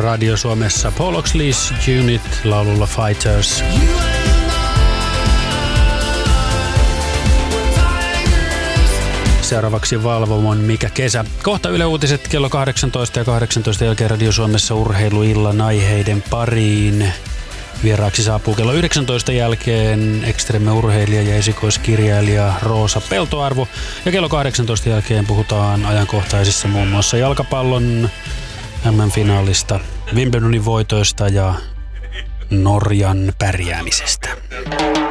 Radio Suomessa Paul Oxley's Unit laululla Fighters. Seuraavaksi Valvomon Mikä kesä. Kohta Yle Uutiset kello 18 ja 18 jälkeen Radio Suomessa urheiluillan aiheiden pariin. Vieraaksi saapuu kello 19 jälkeen ekstreme-urheilija ja esikoiskirjailija Roosa Peltoarvo. Ja kello 18 jälkeen puhutaan ajankohtaisissa muun muassa jalkapallon MM-finaalista, Wimbledonin voitoista ja Norjan pärjäämisestä.